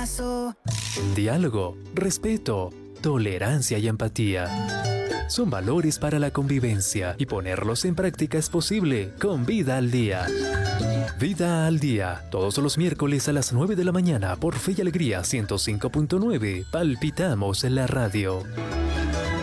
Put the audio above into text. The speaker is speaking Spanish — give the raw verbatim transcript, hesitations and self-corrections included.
paso. Diálogo, respeto, tolerancia y empatía. Son valores para la convivencia y ponerlos en práctica es posible con Vida al Día. Vida al Día, todos los miércoles a las nueve de la mañana por Fe y Alegría ciento cinco punto nueve. Palpitamos en la radio.